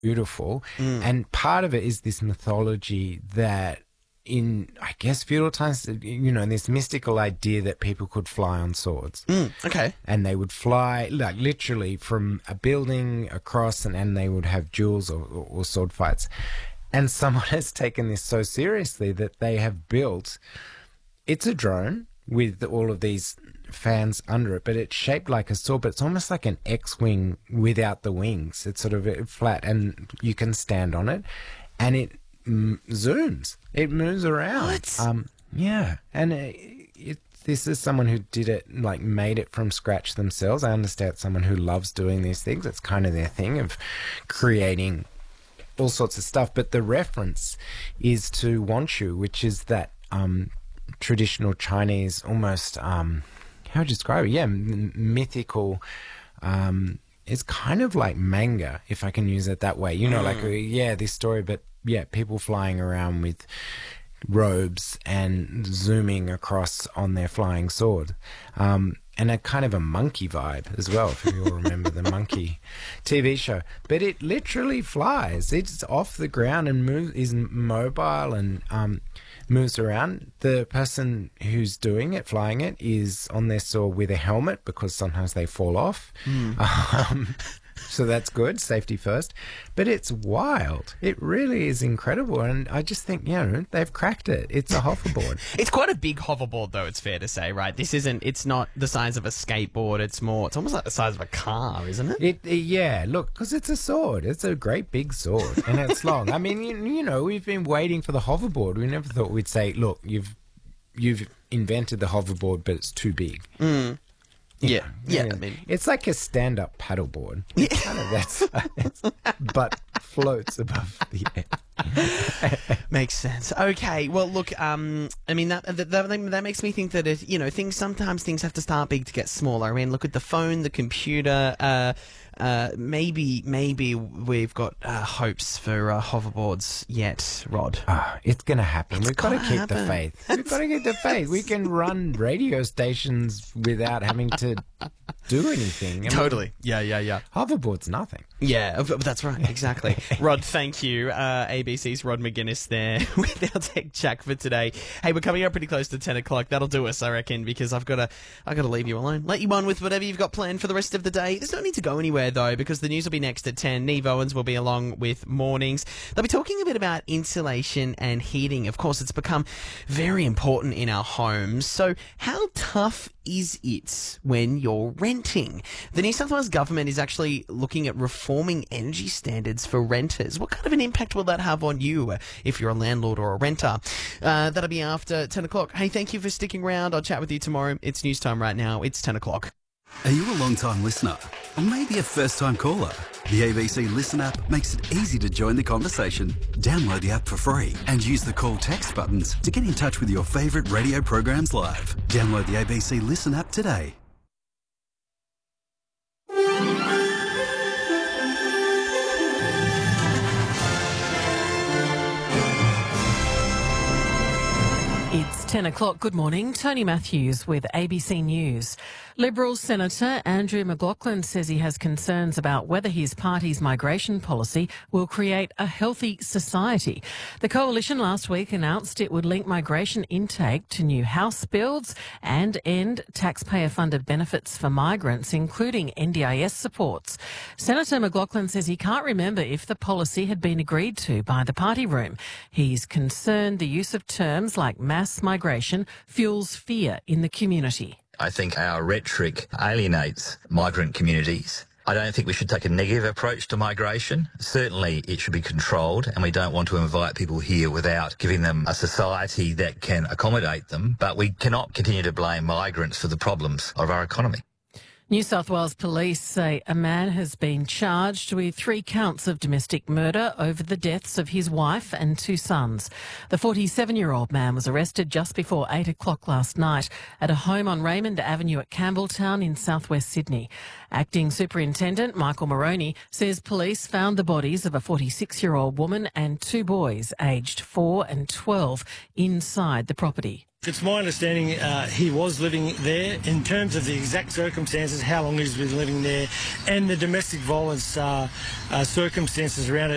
beautiful. And part of it is this mythology that in, I guess, feudal times, this mystical idea that people could fly on swords. Okay. And they would fly, like, literally from a building across, and they would have duels or sword fights. And someone has taken this so seriously that they have built, it's a drone with all of these fans under it, but it's shaped like a sword, but it's almost like an X-wing without the wings. It's sort of flat, and you can stand on it, and it zooms. It moves around. What? Yeah. And this is someone who did it, like, made it from scratch themselves. I understand someone who loves doing these things. It's kind of their thing of creating all sorts of stuff. But the reference is to Wanshu, which is that traditional Chinese, almost, how would you describe it? Yeah, mythical. It's kind of like manga, if I can use it that way. This story, but yeah, people flying around with robes and zooming across on their flying sword. And a kind of a monkey vibe as well, if you all remember the Monkey TV show. But it literally flies. It's off the ground and is mobile and moves around. The person who's doing it, flying it, is on their sword with a helmet because sometimes they fall off. So that's good, safety first. But it's wild. It really is incredible. And I just think, they've cracked it. It's a hoverboard. It's quite a big hoverboard, though, it's fair to say, right? It's not the size of a skateboard. It's almost like the size of a car, isn't it? Yeah, look, because it's a sword. It's a great big sword, and it's long. I mean, we've been waiting for the hoverboard. We never thought we'd say, look, you've invented the hoverboard, but it's too big. Yeah. I mean, it's like a stand-up paddleboard. It's kind of that size, but floats above the air. Makes sense. Okay. Well, look. I mean, that makes me think that sometimes things have to start big to get smaller. I mean, look at the phone, the computer. Maybe we've got hopes for hoverboards yet, Rod. It's going to happen. We've got to keep the faith. We've got to keep the faith. We can run radio stations without having to do anything. Totally. Yeah. Hoverboard's nothing. Yeah, that's right. Exactly. Rod, thank you. ABC's Rod McGuinness there with our tech check for today. Hey, we're coming up pretty close to 10 o'clock. That'll do us, I reckon, because I've got to leave you alone. Let you on with whatever you've got planned for the rest of the day. There's no need to go anywhere, though, because the news will be next at 10. Neve Owens will be along with Mornings. They'll be talking a bit about insulation and heating. Of course, it's become very important in our homes. So how tough is it when you're renting? The New South Wales government is actually looking at reforming energy standards for renters. What kind of an impact will that have on you if you're a landlord or a renter? That'll be after 10 o'clock. Hey, thank you for sticking around. I'll chat with you tomorrow. It's news time right now. It's 10 o'clock. Are you a long-time listener? Or maybe a first-time caller? The ABC Listen app makes it easy to join the conversation. Download the app for free and use the call text buttons to get in touch with your favourite radio programs live. Download the ABC Listen app today. It's 10 o'clock. Good morning. Tony Matthews with ABC News. Liberal Senator Andrew McLaughlin says he has concerns about whether his party's migration policy will create a healthy society. The coalition last week announced it would link migration intake to new house builds and end taxpayer-funded benefits for migrants, including NDIS supports. Senator McLaughlin says he can't remember if the policy had been agreed to by the party room. He's concerned the use of terms like mass migration fuels fear in the community. I think our rhetoric alienates migrant communities. I don't think we should take a negative approach to migration. Certainly it should be controlled, and we don't want to invite people here without giving them a society that can accommodate them. But we cannot continue to blame migrants for the problems of our economy. New South Wales police say a man has been charged with 3 counts of domestic murder over the deaths of his wife and 2 sons. The 47-year-old man was arrested just before 8 o'clock last night at a home on Raymond Avenue at Campbelltown in southwest Sydney. Acting Superintendent Michael Moroney says police found the bodies of a 46-year-old woman and 2 boys aged 4 and 12 inside the property. It's my understanding he was living there. In terms of the exact circumstances, how long he's been living there, and the domestic violence circumstances around it,